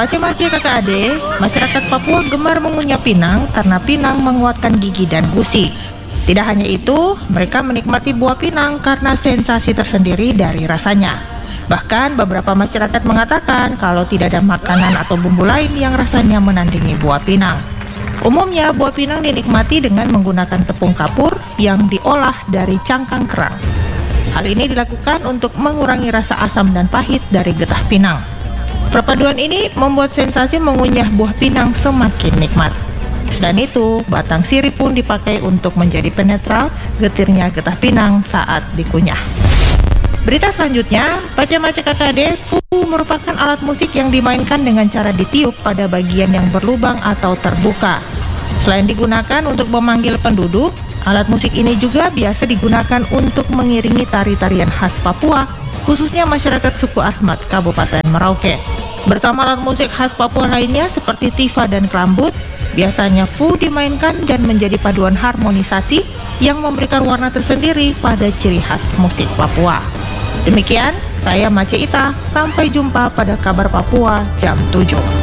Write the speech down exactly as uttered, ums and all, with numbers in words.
Mace-mace kakak adik, masyarakat Papua gemar mengunyah pinang karena pinang menguatkan gigi dan gusi. Tidak hanya itu, mereka menikmati buah pinang karena sensasi tersendiri dari rasanya. Bahkan beberapa masyarakat mengatakan kalau tidak ada makanan atau bumbu lain yang rasanya menandingi buah pinang. Umumnya buah pinang dinikmati dengan menggunakan tepung kapur yang diolah dari cangkang kerang. Hal ini dilakukan untuk mengurangi rasa asam dan pahit dari getah pinang. Perpaduan ini membuat sensasi mengunyah buah pinang semakin nikmat. Selain itu, batang sirih pun dipakai untuk menjadi penetral getirnya getah pinang saat dikunyah. Berita selanjutnya, Mace-mace K K D, fugu merupakan alat musik yang dimainkan dengan cara ditiup pada bagian yang berlubang atau terbuka. Selain digunakan untuk memanggil penduduk, alat musik ini juga biasa digunakan untuk mengiringi tari-tarian khas Papua, khususnya masyarakat suku Asmat, Kabupaten Merauke. Bersama alat musik khas Papua lainnya seperti tifa dan klambut, biasanya fugu dimainkan dan menjadi paduan harmonisasi yang memberikan warna tersendiri pada ciri khas musik Papua. Demikian, saya Mace Ita, sampai jumpa pada kabar Papua jam tujuh.